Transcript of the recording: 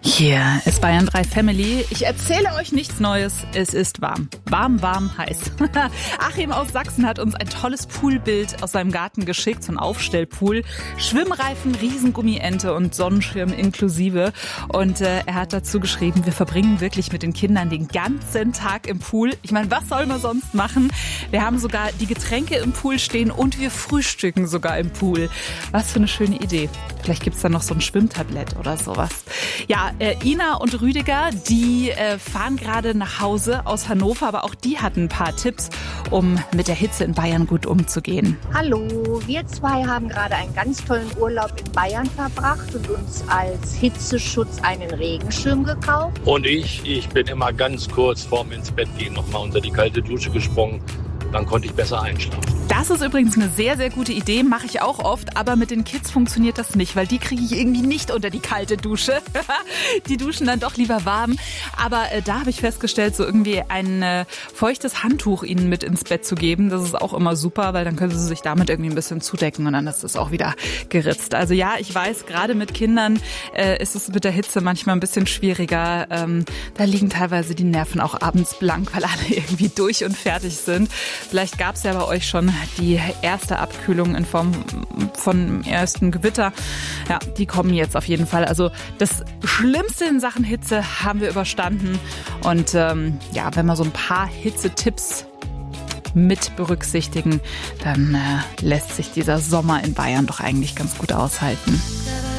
Hier ist Bayern 3 Family. Ich erzähle euch nichts Neues. Es ist warm. Warm, warm, heiß. Achim aus Sachsen hat uns ein tolles Poolbild aus seinem Garten geschickt, so ein Aufstellpool. Schwimmreifen, Riesengummiente und Sonnenschirm inklusive. Und er hat dazu geschrieben, wir verbringen wirklich mit den Kindern den ganzen Tag im Pool. Ich meine, was soll man sonst machen? Wir haben sogar die Getränke im Pool stehen und wir frühstücken sogar im Pool. Was für eine schöne Idee. Vielleicht gibt's da noch so ein Schwimmtablett oder sowas. Ja, Ina und Rüdiger, die fahren gerade nach Hause aus Hannover, aber auch die hatten ein paar Tipps, um mit der Hitze in Bayern gut umzugehen. Hallo, wir zwei haben gerade einen ganz tollen Urlaub in Bayern verbracht und uns als Hitzeschutz einen Regenschirm gekauft. Und ich bin immer ganz kurz vorm ins Bett gehen nochmal unter die kalte Dusche gesprungen. Dann konnte ich besser einschlafen. Das ist übrigens eine sehr, sehr gute Idee, mache ich auch oft, aber mit den Kids funktioniert das nicht, weil die kriege ich irgendwie nicht unter die kalte Dusche. Die duschen dann doch lieber warm. Aber da habe ich festgestellt, so irgendwie ein feuchtes Handtuch ihnen mit ins Bett zu geben, das ist auch immer super, weil dann können sie sich damit irgendwie ein bisschen zudecken und dann ist es auch wieder geritzt. Also ja, ich weiß, gerade mit Kindern ist es mit der Hitze manchmal ein bisschen schwieriger. Da liegen teilweise die Nerven auch abends blank, weil alle irgendwie durch und fertig sind. Vielleicht gab es ja bei euch schon die erste Abkühlung in Form von ersten Gewitter. Ja, die kommen jetzt auf jeden Fall. Also das Schlimmste in Sachen Hitze haben wir überstanden. Und ja, wenn wir so ein paar Hitzetipps mit berücksichtigen, dann lässt sich dieser Sommer in Bayern doch eigentlich ganz gut aushalten.